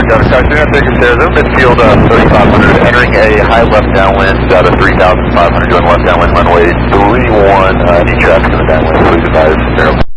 Cartagena, take us there. They're midfield 3500, entering a high left downwind out of 3500, going left downwind runway 31. Any traffic in the downwind, please advise.